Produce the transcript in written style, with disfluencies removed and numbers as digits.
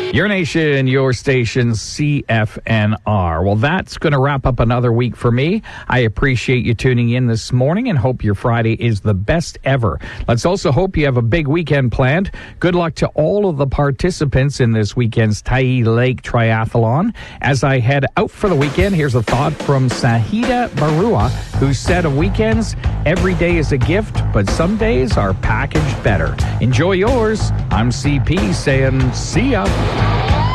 Your nation, your station, CFNR. Well, that's going to wrap up another week for me. I appreciate you tuning in this morning and hope your Friday is the best ever. Let's also hope you have a big weekend planned. Good luck to all of the participants in this weekend's Tyee Lake Triathlon. As I head out for the weekend, here's a thought from Sahida Barua, who said of weekends, every day is a gift, but some days are packaged better. Enjoy yours. I'm CP saying, see ya.